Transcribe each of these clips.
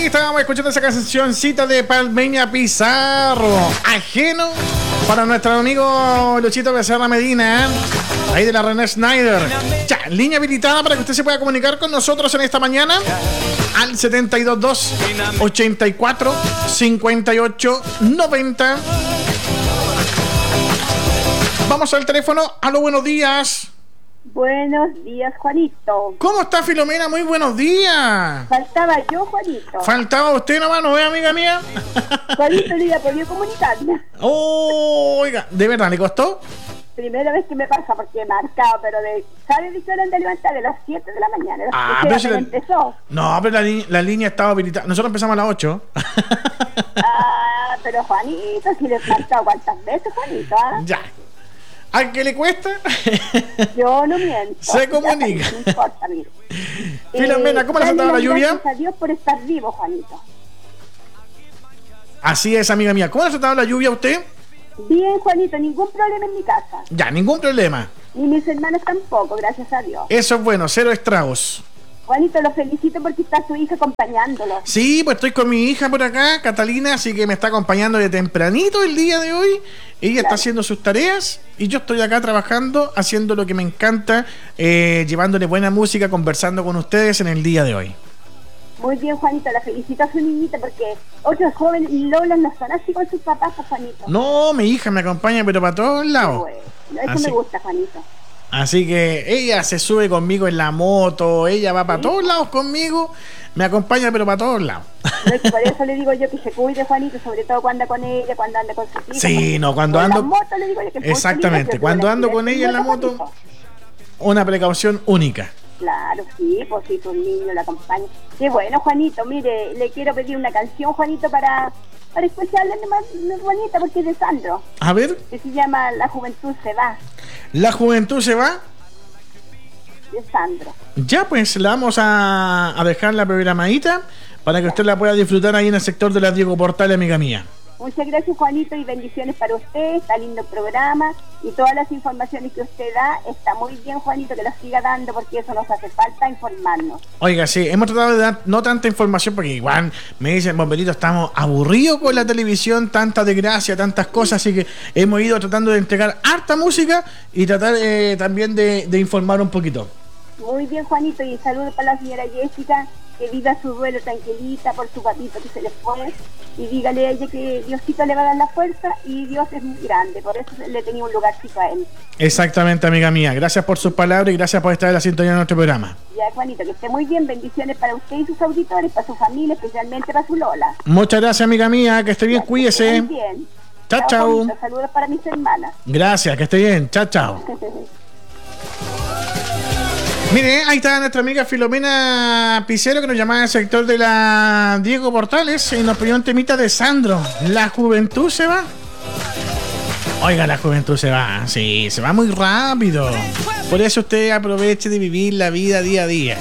estábamos escuchando esa cancioncita de Palmeña Pizarro, Ajeno, para nuestro amigo Luchito Becerra Medina, ahí de la René Schneider. Ya, línea habilitada para que usted se pueda comunicar con nosotros en esta mañana al 722 84 58 90. Vamos al teléfono. Aló, buenos días. Buenos días, Juanito. ¿Cómo está, Filomena? Muy buenos días. Faltaba yo, Juanito. Faltaba usted nomás, ¿no ve, amiga mía? Juanito, no había podido comunicarme. Oh, oiga, ¿de verdad le costó? Primera vez que me pasa porque he marcado, pero ¿sabes de qué hora han de levantar? De las 7 de la mañana. Pero si empezó. No, pero la línea estaba habilitada. Nosotros empezamos a las 8. Pero Juanito, si le he marcado cuántas veces, Juanito. Ya. ¿A qué le cuesta? Yo no miento. Se comunica. No importa, mire. Filomena, ¿cómo le ha sentado la lluvia? Gracias a Dios por estar vivo, Juanito. Así es, amiga mía. ¿Cómo le ha sentado la lluvia a usted? Bien, Juanito, ningún problema en mi casa. Ya, ningún problema. Ni mis hermanos tampoco, gracias a Dios. Eso es bueno, cero estragos. Juanito, lo felicito porque está su hija acompañándolo. Sí, pues estoy con mi hija por acá, Catalina, así que me está acompañando de tempranito el día de hoy. Ella está haciendo sus tareas y yo estoy acá trabajando, haciendo lo que me encanta, llevándole buena música, conversando con ustedes en el día de hoy. Muy bien, Juanito, la felicito a su niñita porque otros jóvenes Lola no son así con sus papás, pues, Juanito. No, mi hija me acompaña, pero para todos lados. Bueno, eso me gusta, Juanito. Así que ella se sube conmigo en la moto, ella va para todos lados conmigo, me acompaña, pero para todos lados. No, es que por eso le digo yo que se cuide, Juanito, sobre todo cuando anda con ella, cuando anda con sus hijos. Sí, no, cuando ando. En la moto, le digo yo que exactamente, cuando ando con ella en la moto, una precaución única. Claro, sí, pues sí, un niño la acompaña. Qué bueno, Juanito, mire, le quiero pedir una canción, Juanito, para escucharla más bonita, porque es de Sandro. A ver. Que se llama La Juventud se va. ¿La Juventud se va? De Sandro. Ya, pues la vamos a dejar la programadita para que usted la pueda disfrutar ahí en el sector de la Diego Portales, amiga mía. Muchas gracias, Juanito, y bendiciones para usted. Está lindo el programa y todas las informaciones que usted da. Está muy bien, Juanito, que las siga dando porque eso nos hace falta informarnos. Oiga, sí, hemos tratado de dar no tanta información porque igual me dicen, Bomberito, estamos aburridos con la televisión, tanta desgracia, tantas cosas, así que hemos ido tratando de entregar harta música y tratar también de informar un poquito. Muy bien, Juanito, y saludos para la señora Jessica, que viva su duelo tranquilita por su papito que se le fue, y dígale a ella que Diosito le va a dar la fuerza y Dios es muy grande, por eso le tenía un lugarcito a él. Exactamente, amiga mía, gracias por sus palabras y gracias por estar en la sintonía de nuestro programa. Ya, Juanito, que esté muy bien, bendiciones para usted y sus auditores, para su familia, especialmente para su Lola. Muchas gracias, amiga mía, que esté bien, ya, cuídese. Muy bien. Chao, chao. Saludos para mis hermanas. Gracias, que esté bien, chao, chao. Mire, ahí está nuestra amiga Filomena Picero, que nos llamaba del sector de la Diego Portales y nos pidió un temita de Sandro. ¿La juventud se va? Oiga, la juventud se va, sí, se va muy rápido. Por eso usted aproveche de vivir la vida día a día.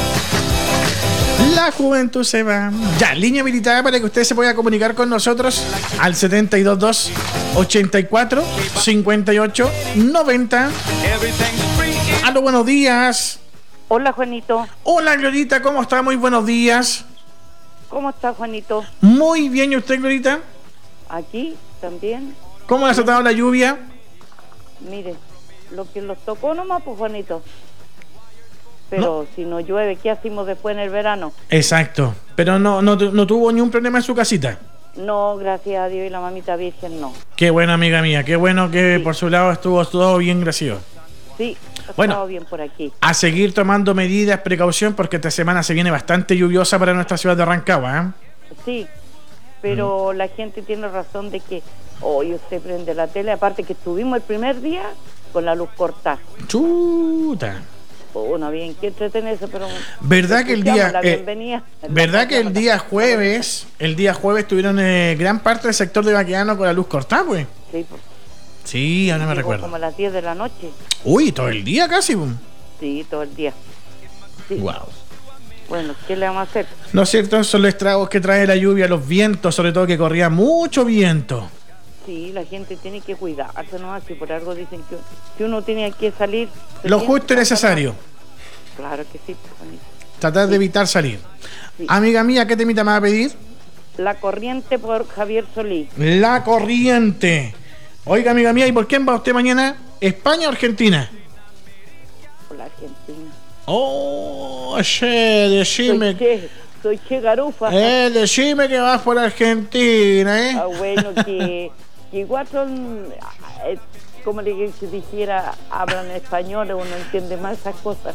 La juventud se va. Ya, línea habilitada para que usted se pueda comunicar con nosotros al 722 84 58 90. Aló, buenos días. Hola, Juanito. Hola, Glorita, ¿cómo está? Muy buenos días. ¿Cómo está, Juanito? Muy bien, ¿y usted, Glorita? Aquí también. ¿Cómo le ha tratado la lluvia? Mire, lo que los tocó nomás, pues, Juanito. Pero si no llueve, ¿qué hacemos después en el verano? Exacto, pero no tuvo ni un problema en su casita. No, gracias a Dios y la mamita virgen no. Qué bueno, amiga mía, qué bueno que por su lado estuvo todo bien, gracias. Sí, bueno, bien por aquí. A seguir tomando medidas, precaución, porque esta semana se viene bastante lluviosa para nuestra ciudad de Rancagua, ¿eh? Sí, pero la gente tiene razón de que hoy usted prende la tele, aparte que estuvimos el primer día con la luz cortada. Chuta. No había que entretenerse, pero verdad que el día verdad que el día jueves tuvieron gran parte del sector de Baqueano con la luz cortada, pues. Sí, pues. Sí, ahora me recuerdo. Como a las 10 de la noche. Uy, todo el día casi. Sí, todo el día. Sí. Wow. Bueno, ¿qué le vamos a hacer? ¿No es cierto? Son los estragos que trae la lluvia, los vientos, sobre todo que corría mucho viento. Sí, la gente tiene que cuidarse, ¿no? Si por algo dicen que uno tiene que salir. Lo justo y necesario. Claro que sí, pues, tratar de evitar salir. Sí. Amiga mía, ¿qué temita me va a pedir? La Corriente por Javier Solís. La Corriente. Oiga, amiga mía, ¿y por quién va usted mañana? ¿España o Argentina? Por la Argentina. Oh, decime. Soy Che Garufa. Decime que vas por Argentina, ¿eh? Bueno, que igual son, como le dijera, hablan español, uno entiende más esas cosas.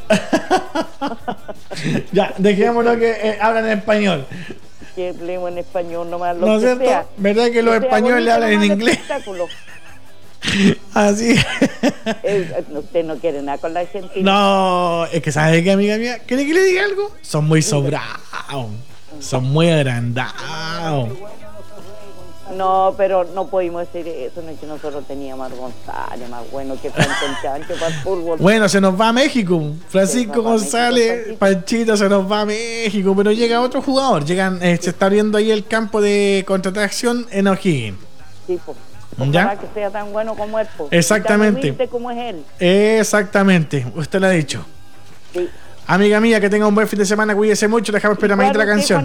Ya, dejémoslo que hablan español. Que hablemos en español nomás, lo ¿No es que cierto? sea. ¿Verdad que los españoles hablan en inglés? Así. Usted no quiere nada con la Argentina. No, es que ¿sabe qué, amiga mía? ¿Quiere que le diga algo? Son muy sobrados. Son muy agrandados. No, pero no pudimos decir eso, no es que nosotros teníamos a González, más bueno que Franco Chancho para el fútbol. Bueno, se nos va a México. Francisco González, Panchito se nos va a México, pero llega otro jugador. Se está abriendo ahí el campo de contratación en O'Higgins. Sí, pues. ¿Ya? Ojalá que sea tan bueno como él. Po. Exactamente. Tan humilde como es él. Exactamente, usted lo ha dicho. Sí. Amiga mía, que tenga un buen fin de semana, cuídese mucho, dejamos esperar más la canción.